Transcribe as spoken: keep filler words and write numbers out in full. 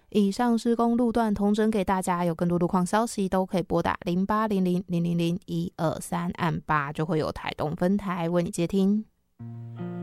以上施工路段统整给大家，有更多路况消息都可以拨打零八零零零零零一二三按八，就会有台东分台为你接听。